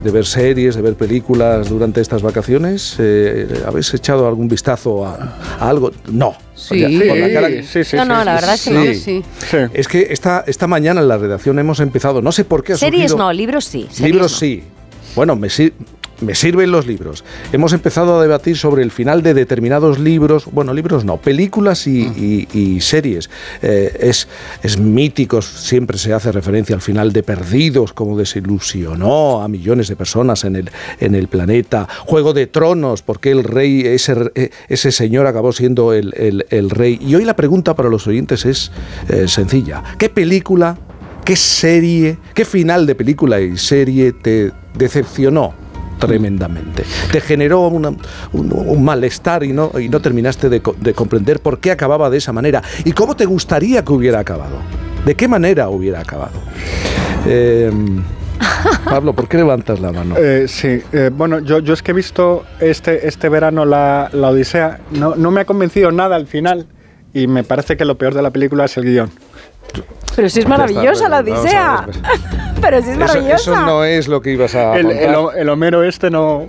de ver series, de ver películas durante estas vacaciones? ¿Habéis echado algún vistazo a algo? No. Sí. Sí. No, la verdad es que no. Sí. Es que esta mañana en la redacción hemos empezado, no sé por qué ha surgido... Series no, libros sí. Libros sí. Bueno, me sirven los libros. Hemos empezado a debatir sobre el final de determinados libros, bueno, libros no, películas y series. Es mítico, siempre se hace referencia al final de Perdidos, como desilusionó a millones de personas en el planeta. Juego de Tronos, porque el rey, ese señor acabó siendo el rey. Y hoy la pregunta para los oyentes es sencilla. ¿Qué película, qué serie, qué final de película y serie te decepcionó tremendamente? Te generó un malestar y no terminaste de comprender por qué acababa de esa manera. ¿Y cómo te gustaría que hubiera acabado? ¿De qué manera hubiera acabado? Pablo, ¿por qué levantas la mano? Bueno, yo es que he visto este verano la Odisea. No me ha convencido nada al final y me parece que lo peor de la película es el guión. Pero si es maravillosa la Odisea. Pero si es maravillosa. Eso no es lo que ibas a contar. El Homero no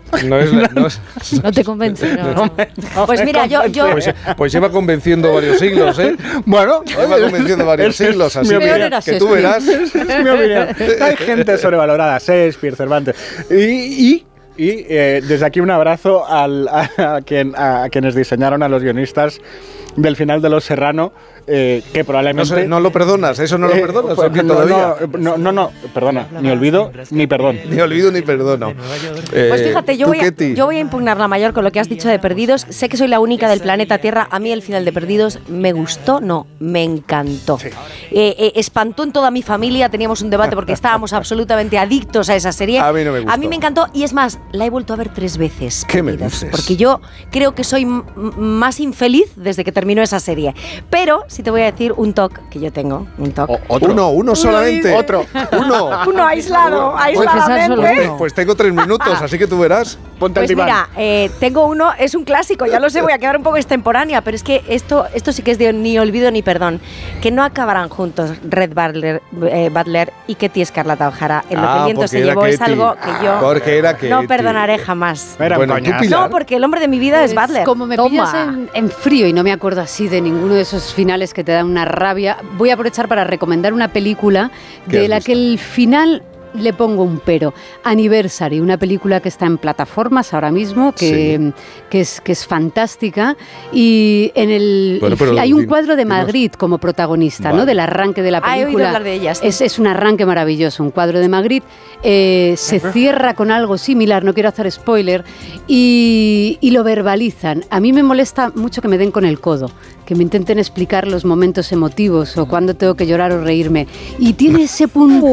te convence. No. Pues mira, yo... Pues lleva convenciendo varios siglos, ¿eh? Bueno, lleva convenciendo varios siglos, así que tú verás. Es mi opinión. Hay gente sobrevalorada, Shakespeare, Cervantes. Y desde aquí un abrazo a quienes diseñaron, a los guionistas del final de Los Serrano, que probablemente... No lo perdonas, eso no lo perdonas. No, perdona, ni olvido ni perdón. Ni olvido ni perdono. Pues fíjate, yo voy a impugnar la mayor con lo que has dicho de Perdidos. Sé que soy la única del planeta Tierra. A mí el final de Perdidos me gustó, me encantó. Sí. Espantó en toda mi familia, teníamos un debate porque estábamos absolutamente adictos a esa serie. A mí no me gustó. A mí me encantó y es más, la he vuelto a ver 3 veces. ¿Qué me dices? Porque yo creo que soy más infeliz desde que terminó esa serie. Pero si te voy a decir un toque que yo tengo, un toque. Uno solamente. Uno aislado, aisladamente. Pues tengo 3 minutos, así que tú verás. Ponte pues mira, tengo uno, es un clásico, ya lo sé, voy a quedar un poco extemporánea, pero es que esto sí que es de ni olvido ni perdón. Que no acabarán juntos Red Butler y Ketty Escarlata O'Hara. En lo que el viento se llevó Ketty. Es algo que yo no perdonaré jamás. No, porque el hombre de mi vida es Butler. Como me pillas en frío y no me acuerdo así de ninguno de esos finales que te dan una rabia, voy a aprovechar para recomendar una película de la que el final le pongo un pero. Anniversary, una película que está en plataformas ahora mismo, que es fantástica, y hay un cuadro de Magritte como protagonista, vale, ¿no? Del arranque de la película. He oído hablar de ella, sí. Es un arranque maravilloso, un cuadro de Magritte. Se cierra con algo similar, no quiero hacer spoiler, y lo verbalizan. A mí me molesta mucho que me den con el codo, que me intenten explicar los momentos emotivos o cuándo tengo que llorar o reírme. Y tiene ese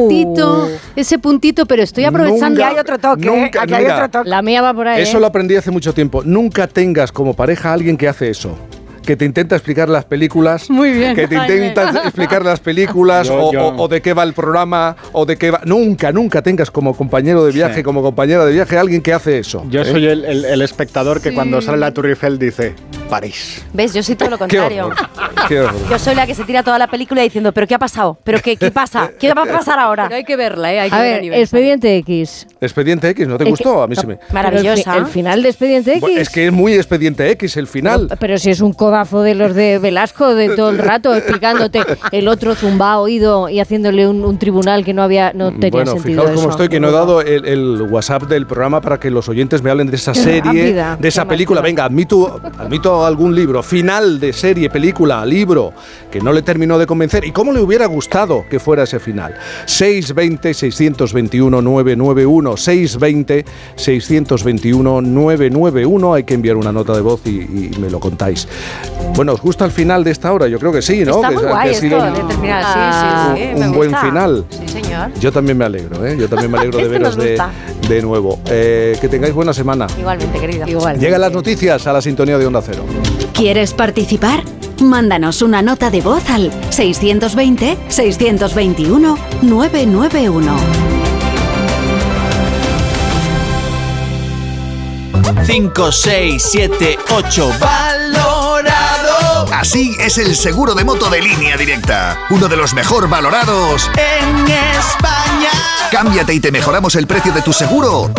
puntito, pero estoy aprovechando. Aquí hay otro toque. La mía va por ahí. Eso lo aprendí hace mucho tiempo. Nunca tengas como pareja a alguien que hace eso. Que te intenta explicar las películas. Muy bien. Que te intenta explicar las películas o de qué va el programa o de qué va. Nunca tengas como compañero de viaje, como compañera de viaje a alguien que hace eso. Yo soy el espectador que cuando sale la Tour Eiffel dice París. ¿Ves? Yo soy todo lo contrario. Qué horror. Yo soy la que se tira toda la película diciendo, ¿pero qué ha pasado? ¿Pero qué pasa? ¿Qué va a pasar ahora? Pero hay que verla, ¿eh? Hay que a ver, Expediente X. Expediente X, ¿no te gustó? A mí sí me... Maravillosa. El final de Expediente X. Es que es muy Expediente X el final. Pero si es un codazo de los de Velasco de todo el rato explicándote, el otro zumbao oído y haciéndole un tribunal que no tenía sentido. Bueno, fijaos cómo estoy, que no he dado el WhatsApp del programa para que los oyentes me hablen de esa serie, de esa película. Venga, admito algún libro, final de serie, película, libro, que no le terminó de convencer. ¿Y cómo le hubiera gustado que fuera ese final? 620-621-991, 620-621-991. Hay que enviar una nota de voz y me lo contáis. Bueno, ¿os gusta el final de esta hora? Yo creo que sí, ¿no? Está muy guay esto de terminar. Sí, un buen final. Sí, señor. Yo también me alegro, ¿eh? Yo también me alegro de veros de nuevo. Que tengáis buena semana. Igualmente, querida. Llegan las noticias a la sintonía de Onda Cero. ¿Quieres participar? Mándanos una nota de voz al 620-621-991. 5, 6, 7, 8. ¡Valorado! Así es el seguro de moto de Línea Directa. Uno de los mejor valorados en España. Cámbiate y te mejoramos el precio de tu seguro